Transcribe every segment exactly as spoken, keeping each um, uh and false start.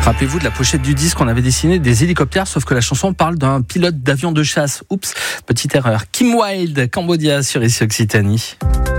Rappelez-vous de la pochette du disque, on avait dessiné des hélicoptères, sauf que la chanson parle d'un pilote d'avion de chasse. Oups, petite erreur. Kim Wilde, Cambodia sur Ici Occitanie.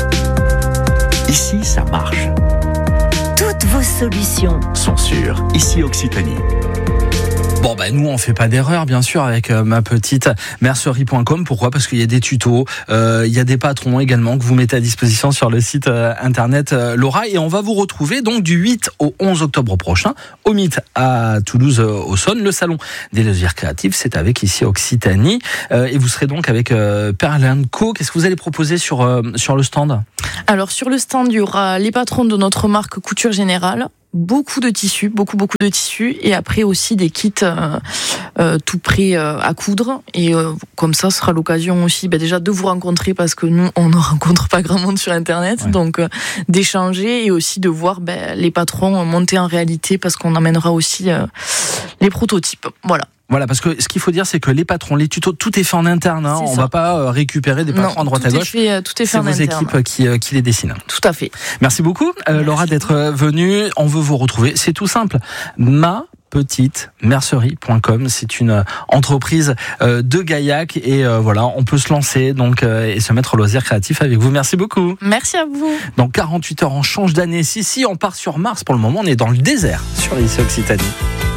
Ici, ça marche. Toutes vos solutions Sont sûres. Ici Occitanie. Bon bah nous on fait pas d'erreur bien sûr avec euh, ma petite mercerie point com. Pourquoi ? Parce qu'il y a des tutos, euh, il y a des patrons également que vous mettez à disposition sur le site euh, internet euh, Laura, et on va vous retrouver donc du huit au onze octobre prochain au Mythe à Toulouse euh, au Saône. Le salon des loisirs créatifs, c'est avec Ici Occitanie, euh, et vous serez donc avec euh, Pearl and Co. Qu'est-ce que vous allez proposer sur euh, sur le stand ? Alors sur le stand, il y aura les patrons de notre marque Couture Générale. Beaucoup de tissus, beaucoup beaucoup de tissus, et après aussi des kits euh, euh, tout prêts euh, à coudre, et euh, comme ça ce sera l'occasion aussi bah, déjà de vous rencontrer, parce que nous on ne rencontre pas grand monde sur internet, ouais. donc euh, d'échanger et aussi de voir bah, les patrons monter en réalité, parce qu'on amènera aussi euh, les prototypes. Voilà. Voilà, parce que ce qu'il faut dire, c'est que les patrons, les tutos, tout est fait en interne. Hein. On ne va pas euh, récupérer des patrons non, à droite à gauche. Fait, tout est fait c'est en vos interne. équipes qui, euh, qui les dessinent. Tout à fait. Merci beaucoup, euh, Laura, d'être venue. On veut vous retrouver. C'est tout simple. Ma petite mercerie point com, c'est une entreprise euh, de Gaillac, et euh, voilà, on peut se lancer donc euh, et se mettre au loisir créatif avec vous. Merci beaucoup. Merci à vous. Dans quarante-huit heures, on change d'année. Si, si, on part sur Mars. Pour le moment, on est dans le désert sur Ici Occitanie.